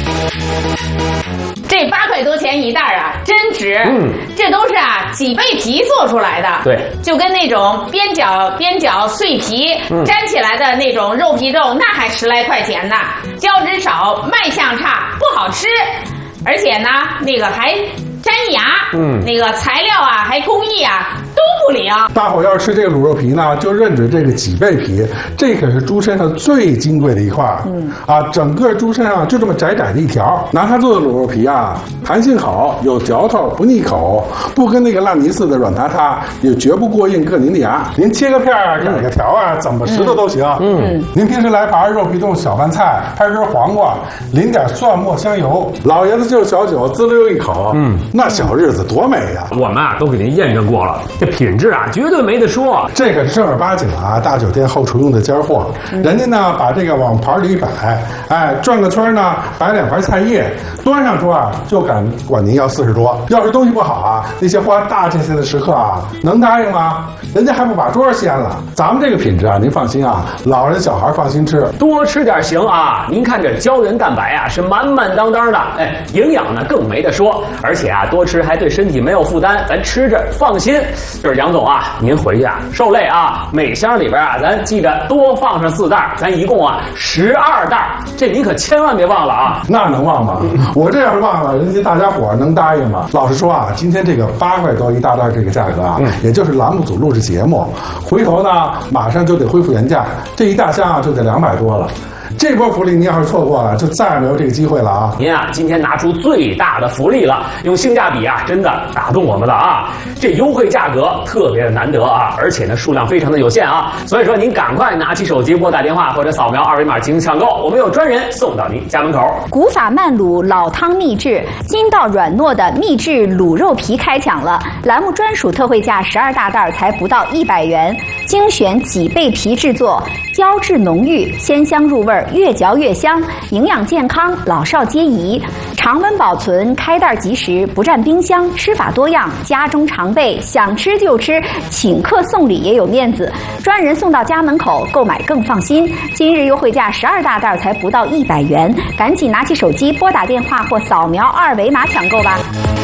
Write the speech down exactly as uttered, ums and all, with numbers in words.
这八块多钱一袋啊，真值。嗯，这都是啊脊背皮做出来的。 对， 就跟那种边角边角碎皮、嗯、粘起来的那种肉皮肉，那还十来块钱呢。胶质少，卖相差，不好吃，而且呢，那个还粘牙。嗯，那个材料啊，还工艺啊。都不灵。 大伙要是吃这个卤肉皮呢，就认准这个脊背皮，这可是猪身上最金贵的一块。嗯啊，整个猪身上就这么窄窄的一条，拿它做的卤肉皮啊，弹性好，有嚼头，不腻口，不跟那个烂泥似的软塌塌，也绝不过硬硌您的牙。您切个片儿，改个条啊，怎么食的都行。嗯，您平时来盘肉皮冻小饭菜，拍根黄瓜，淋点蒜末香油，老爷子就是小酒，滋溜一口，嗯，那小日子多美呀！ 我们啊都给您验证过了。这品质啊，绝对没得说。 这可是正儿八经啊，大酒店后厨用的尖货。嗯、人家呢，把这个往盘里一摆，哎，转个圈呢，摆两盘菜叶，端上桌啊，就敢管您要四十多。要是东西不好啊，那些花大这些的食客啊，能答应吗？人家还不把桌掀了。咱们这个品质啊，您放心啊，老人小孩放心吃， 多吃点行啊。您看这胶原蛋白啊，是满满当当的，哎，营养呢更没得说，而且啊，多吃还对身体没有负担，咱吃着放心。就是杨总啊，您回去啊受累啊，每箱里边啊，咱记着多放上四袋，咱一共啊十二袋，这您可千万别忘了啊。 那能忘吗？我这要是忘了，人家大家伙能答应吗？老实说啊，今天这个八块多一大袋这个价格啊，嗯、也就是栏目组录制节目，回头呢马上就得恢复原价，这一大箱啊就得两百多了。这波福利您要是错过了，就再也没有这个机会了啊！ 您啊，今天拿出最大的福利了，用性价比啊，真的打动我们了啊！这优惠价格特别的难得啊，而且呢数量非常的有限啊，所以说您赶快拿起手机拨打电话或者扫描二维码进行抢购，我们有专人送到您家门口。 古法慢卤老汤秘制，筋道软糯的秘制卤肉皮开抢了，栏目专属特惠价十二大袋才不到一百元，精选脊背皮制作，胶质浓郁，鲜香入味。越嚼越香，营养健康，老少皆宜。常温保存，开袋即食，不占冰箱，吃法多样，家中常备，想吃就吃，请客送礼也有面子，专人送到家门口，购买更放心。今日优惠价十二大袋才不到一百元，赶紧拿起手机拨打电话或扫描二维码抢购吧。